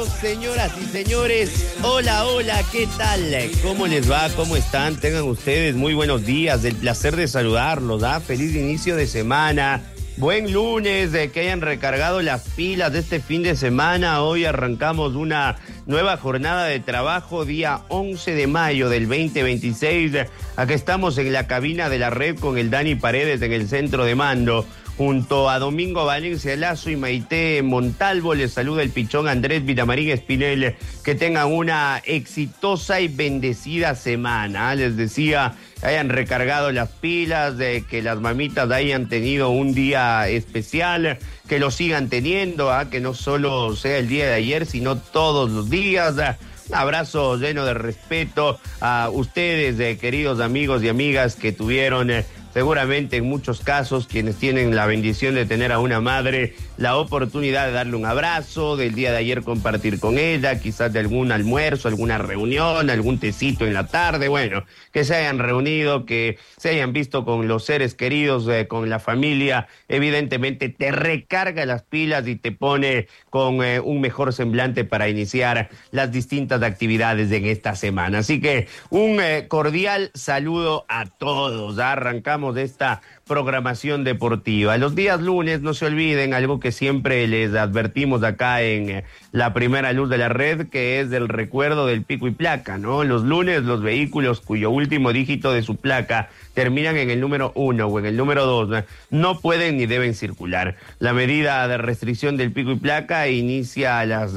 Señoras y señores, hola, hola, ¿qué tal? ¿Cómo les va? ¿Cómo están? Tengan ustedes muy buenos días, del placer de saludarlos, feliz inicio de semana, buen lunes, de que hayan recargado las pilas de este fin de semana. Hoy arrancamos una nueva jornada de trabajo, día 11 de mayo del 2026, acá estamos en la cabina de la red con el Dani Paredes en el centro de mando. Junto a Domingo Valencia Lazo y Maite Montalvo, les saluda el pichón Andrés Vitamarín Espinel. Que tengan una exitosa y bendecida semana. Les decía, hayan recargado las pilas, de que las mamitas hayan tenido un día especial, que lo sigan teniendo, que no solo sea el día de ayer, sino todos los días. Un abrazo lleno de respeto a ustedes, queridos amigos y amigas que tuvieron... seguramente en muchos casos quienes tienen la bendición de tener a una madre, la oportunidad de darle un abrazo, del día de ayer compartir con ella, quizás de algún almuerzo, alguna reunión, algún tecito en la tarde, bueno, que se hayan reunido, que se hayan visto con los seres queridos, con la familia, evidentemente te recarga las pilas y te pone con un mejor semblante para iniciar las distintas actividades en esta semana. Así que un cordial saludo a todos. Arrancamos de esta programación deportiva. Los días lunes, no se olviden, algo que siempre les advertimos acá en la primera luz de la red, que es el recuerdo del pico y placa, ¿no? Los lunes, los vehículos cuyo último dígito de su placa terminan en el número 1 o en el número 2, no pueden ni deben circular. La medida de restricción del pico y placa inicia a las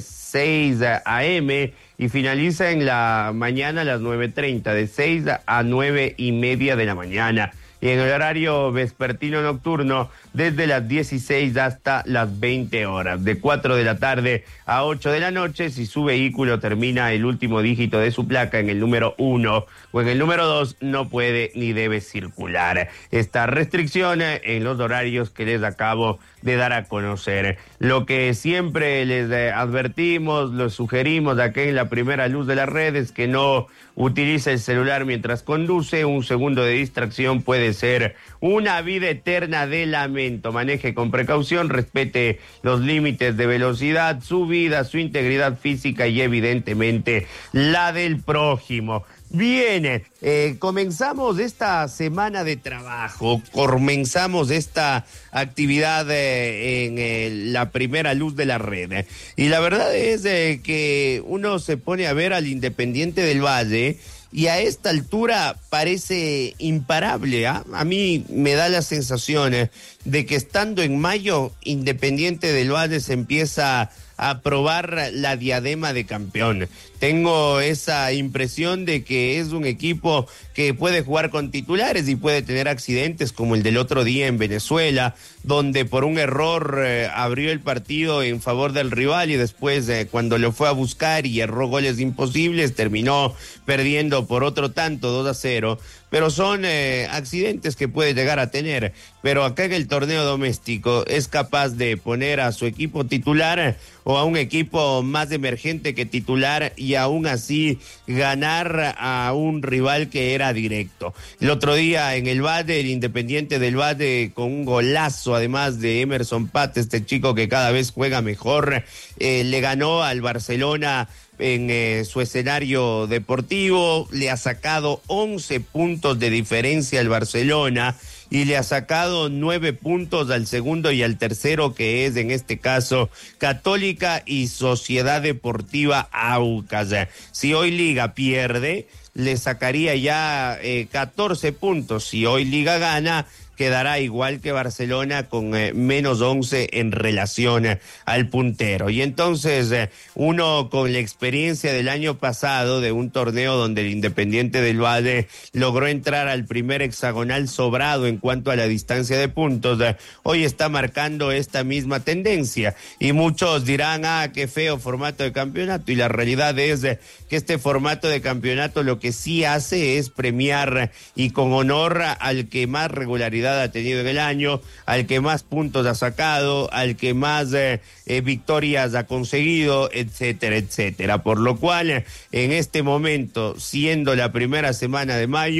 6 a.m. y finaliza en la mañana a las 9:30, de 6 a 9:30 de la mañana. Y en el horario vespertino nocturno, desde las 16 hasta las 20 horas, de 4 de la tarde a 8 de la noche, si su vehículo termina el último dígito de su placa en el número 1 o en el número 2, no puede ni debe circular. Esta restricción en los horarios que les acabo de dar a conocer. Lo que siempre les advertimos, lo sugerimos acá en la primera luz de la red, es que no utilice el celular mientras conduce. Un segundo de distracción puede ser una vida eterna de lamento. Maneje con precaución, respete los límites de velocidad, su vida, su integridad física y evidentemente la del prójimo. Bien, comenzamos esta semana de trabajo, comenzamos esta actividad en la primera luz de la red. Y la verdad es que uno se pone a ver al Independiente del Valle y a esta altura parece imparable. A mí me da la sensación de que estando en mayo, Independiente del Valle se empieza a probar la diadema de campeón. Tengo esa impresión de que es un equipo que puede jugar con titulares y puede tener accidentes como el del otro día en Venezuela, donde por un error abrió el partido en favor del rival y después cuando lo fue a buscar y erró goles imposibles, terminó perdiendo por otro tanto, 2-0. Pero son accidentes que puede llegar a tener. Pero acá en el torneo doméstico es capaz de poner a su equipo titular o a un equipo más emergente que titular y aún así ganar a un rival que era directo. El otro día en el Valle, el Independiente del Valle, con un golazo además de Emerson Pate, este chico que cada vez juega mejor, le ganó al Barcelona en su escenario deportivo, le ha sacado 11 puntos de diferencia al Barcelona y le ha sacado 9 puntos al segundo y al tercero, que es en este caso Católica y Sociedad Deportiva Aucas. Si hoy Liga pierde, le sacaría ya 14 puntos. Si hoy Liga gana, quedará igual que Barcelona con menos 11 en relación al puntero. Y entonces uno con la experiencia del año pasado de un torneo donde el Independiente del Valle logró entrar al primer hexagonal sobrado en cuanto a la distancia de puntos, hoy está marcando esta misma tendencia. Y muchos dirán, qué feo formato de campeonato. Y la realidad es que este formato de campeonato lo que sí hace es premiar y con honor al que más regularidad ha tenido en el año, al que más puntos ha sacado, al que más victorias ha conseguido, etcétera, etcétera. Por lo cual, en este momento, siendo la primera semana de mayo,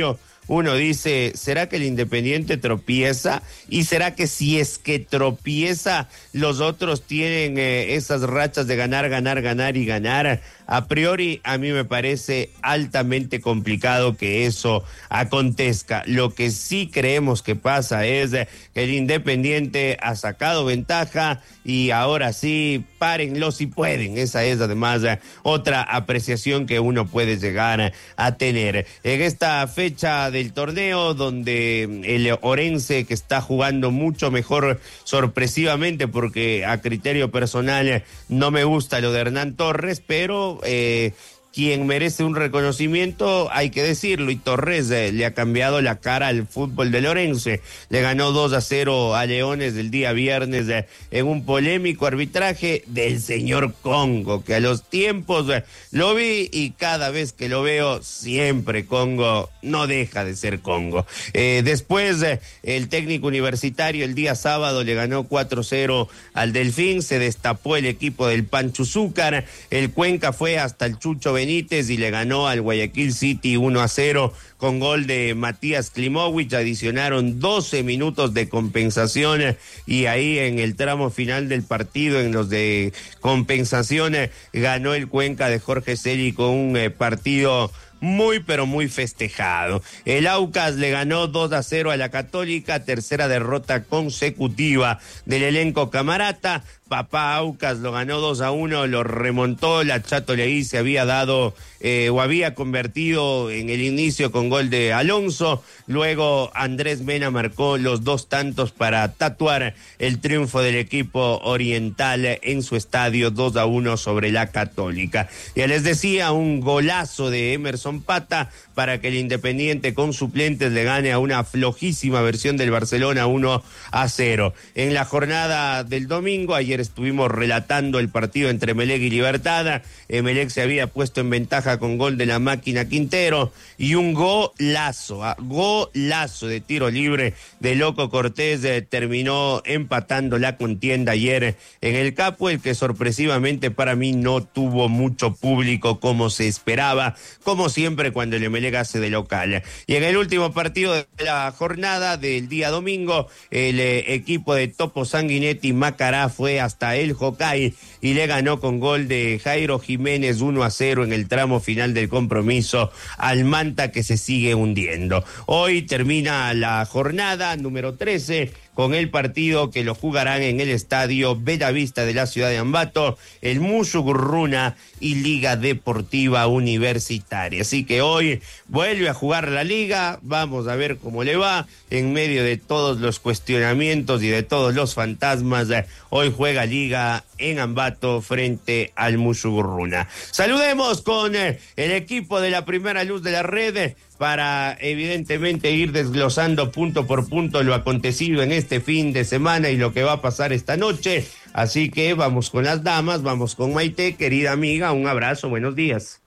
uno dice, ¿será que el Independiente tropieza? ¿Y será que si es que tropieza, los otros tienen esas rachas de ganar, ganar, ganar y ganar? A priori, a mí me parece altamente complicado que eso acontezca. Lo que sí creemos que pasa es que el Independiente ha sacado ventaja y ahora sí, párenlo si pueden. Esa es además otra apreciación que uno puede llegar a tener. En esta fecha del torneo, donde el Orense, que está jugando mucho mejor sorpresivamente, porque a criterio personal no me gusta lo de Hernán Torres, pero quien merece un reconocimiento, hay que decirlo, y Torres le ha cambiado la cara al fútbol de Orense. Le ganó 2-0 a Leones el día viernes en un polémico arbitraje del señor Congo, que a los tiempos lo vi y cada vez que lo veo, siempre Congo no deja de ser Congo. Después, el técnico universitario el día sábado le ganó 4-0 al Delfín, se destapó el equipo del Pancho Zúcar, el Cuenca fue hasta el Chucho Benítez y le ganó al Guayaquil City 1-0 con gol de Matías Klimovic. Adicionaron 12 minutos de compensación y ahí en el tramo final del partido, en los de compensación, ganó el Cuenca de Jorge Celi con un partido muy pero muy festejado. El Aucas le ganó 2-0 a la Católica, tercera derrota consecutiva del elenco camarata. Papá Aucas lo ganó 2-1, lo remontó. La Chato Leí se había dado o había convertido en el inicio con gol de Alonso. Luego Andrés Mena marcó los 2 tantos para tatuar el triunfo del equipo oriental en su estadio 2-1 sobre la Católica. Ya les decía, un golazo de Emerson Pata para que el Independiente con suplentes le gane a una flojísima versión del Barcelona 1-0. En la jornada del domingo, ayer estuvimos relatando el partido entre Emelec y Libertad. Emelec se había puesto en ventaja con gol de la máquina Quintero y un golazo de tiro libre de Loco Cortés terminó empatando la contienda ayer en el Capo, el que sorpresivamente para mí no tuvo mucho público como se esperaba, como siempre cuando el Emelec hace de local. Y en el último partido de la jornada del día domingo, el equipo de Topo Sanguinetti Macará fue hasta el Jocay y le ganó con gol de Jairo Jiménez 1-0 en el tramo final del compromiso al Manta, que se sigue hundiendo. Hoy termina la jornada número 13 con el partido que lo jugarán en el estadio Bellavista de la ciudad de Ambato, el Musugruna y Liga Deportiva Universitaria. Así que hoy vuelve a jugar la liga, vamos a ver cómo le va en medio de todos los cuestionamientos y de todos los fantasmas. Hoy juega liga en Ambato frente al Musugruna. Saludemos con el equipo de la Primera Luz de la Red para evidentemente ir desglosando punto por punto lo acontecido en este fin de semana y lo que va a pasar esta noche. Así que vamos con las damas, vamos con Maite, querida amiga, un abrazo, buenos días.